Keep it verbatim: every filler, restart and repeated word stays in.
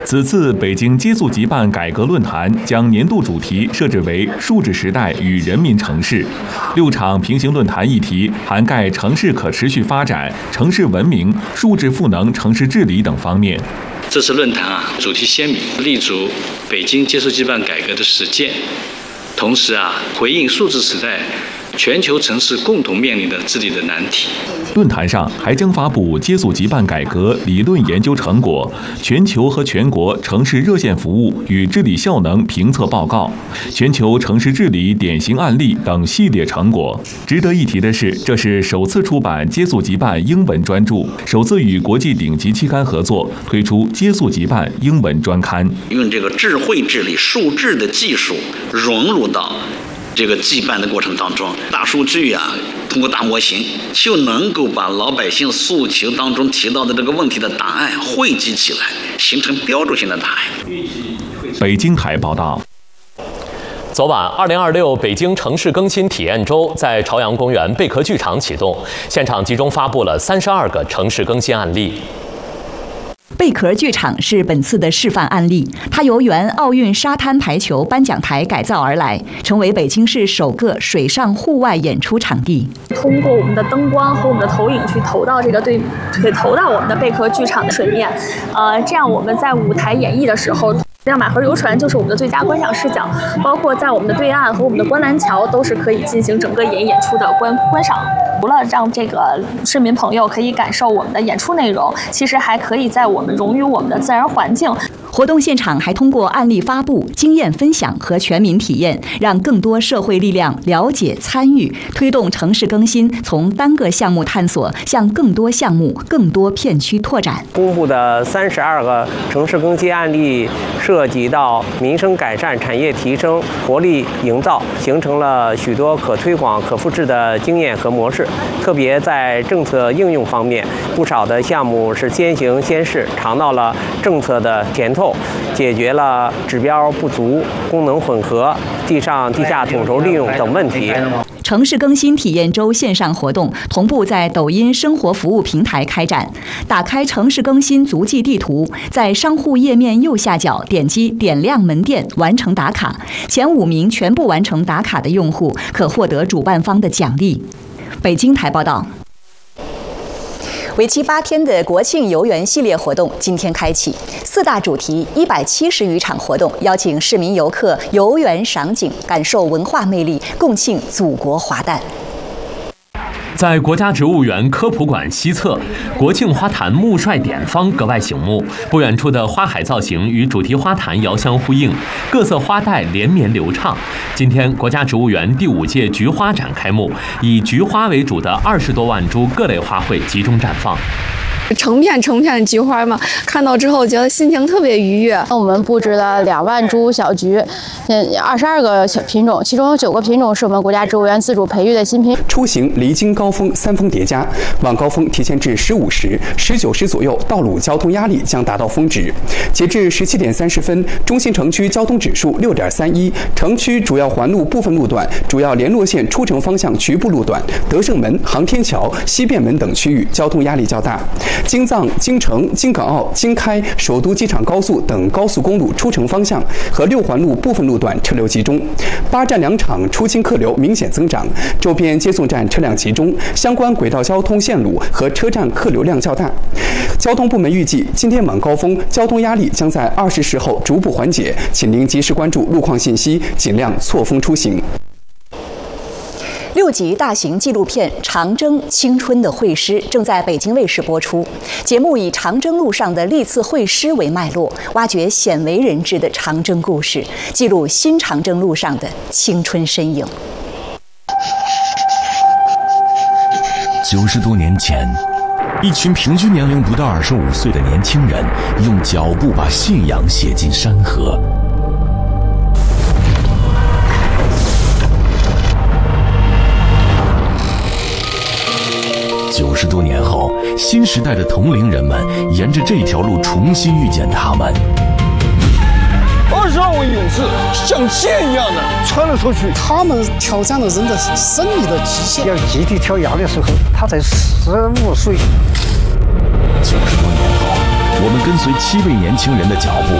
此次北京接速即办改革论坛将年度主题设置为“数字时代与人民城市”，六场平行论坛议题涵盖城市可持续发展、城市文明、数字赋能城市治理等方面。 这次论坛啊，主题鲜明，立足北京接速即办改革的实践，同时啊，回应数字时代全球城市共同面临的治理的难题。 论坛上还将发布接速即办改革理论研究成果、全球和全国城市热线服务与治理效能评测报告、全球城市治理典型案例等系列成果。值得一提的是，这是首次出版接速即办英文专著，首次与国际顶级期刊合作推出接速即办英文专刊， 用这个智慧治理、数字的技术融入到这个即办的过程当中，大数据啊，通过大模型就能够把老百姓诉求当中提到的这个问题的答案汇集起来，形成标准性的答案。 北京台报道。 昨晚，二零二六北京城市更新体验周在朝阳公园贝壳剧场启动，现场集中发布了三十二个城市更新案例。 贝壳剧场是本次的示范案例，它由原奥运沙滩排球颁奖台改造而来，成为北京市首个水上户外演出场地。 通过我们的灯光和我们的投影去投到这个对，对投到我们的贝壳剧场的水面，呃，这样我们在舞台演绎的时候。亮马河游船就是我们的最佳观赏视角，包括在我们的对岸和我们的观澜桥都是可以进行整个演演出的观观赏。除了让这个市民朋友可以感受我们的演出内容，其实还可以在我们融于我们的自然环境。 活动现场还通过案例发布、经验分享和全民体验，让更多社会力量了解、参与，推动城市更新从单个项目探索向更多项目、更多片区拓展。 公布的三十二个城市更新案例涉及到民生改善、产业提升、活力营造，形成了许多可推广、可复制的经验和模式。特别在政策应用方面，不少的项目是先行先试，尝到了政策的甜头，解决了指标不足、功能混合、地上地下统筹利用等问题。 城市更新体验周线上活动同步在抖音生活服务平台开展。打开城市更新足迹地图，在商户页面右下角点击点亮门店完成打卡，前五名全部完成打卡的用户可获得主办方的奖励。北京台报道。为期八天的国庆游园系列活动今天开启，四大主题、一百七十余场活动，邀请市民游客游园赏景，感受文化魅力，共庆祖国华诞。 在国家植物园科普馆西侧，国庆花坛木帅典方格外醒目。不远处的花海造型与主题花坛遥相呼应，各色花带连绵流畅。今天，国家植物园第五届菊花展开幕，以菊花为主的二十多万株各类花卉集中绽放。 成片成片的菊花嘛，看到之后觉得心情特别愉悦。 我们布置了两万株小菊，嗯，二十二个小品种，其中有九个品种是我们国家植物园自主培育的新品。 出行离京高峰三峰叠加，晚高峰提前至十五时、十九时左右，道路交通压力将达到峰值。截至十七点三十分，中心城区交通指数六点三一，城区主要环路部分路段、主要联络线出城方向局部路段、德胜门、航天桥、西便门等区域交通压力较大。京藏、京承、京港澳、京开、首都机场高速等高速公路出城方向和六环路部分路段车流集中，八站两场出京客流明显增长，周边接送站车辆集中，相关轨道交通线路和车站客流量较大。交通部门预计，今天晚高峰交通压力将在二十时后逐步缓解，请您及时关注路况信息，尽量错峰出行。 六集大型纪录片《长征：青春的会师》正在北京卫视播出。节目以长征路上的历次会师为脉络，挖掘鲜为人知的长征故事，记录新长征路上的青春身影。 九十多年前，一群平均年龄不到二十五岁的年轻人，用脚步把信仰写进山河。九十多年后，新时代的同龄人们沿着这条路重新遇见他们。 二十二位勇士像箭一样的穿了出去， 他们挑战了人的生理的极限。 要集体跳崖的时候，他才十五岁。 九十多年后， 我们跟随七位年轻人的脚步，